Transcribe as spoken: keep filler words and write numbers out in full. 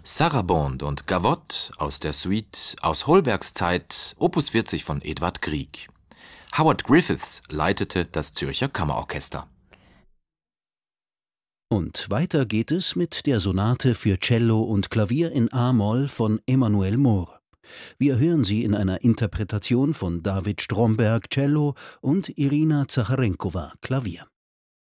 Sarabande und Gavotte aus der Suite Aus Holbergs Zeit, Opus vierzig von Edvard Grieg. Howard Griffiths leitete das Zürcher Kammerorchester. Und weiter geht es mit der Sonate für Cello und Klavier in a-Moll von Emanuel Mohr. Wir hören sie in einer Interpretation von David Stromberg, Cello, und Irina Zacharenkowa, Klavier.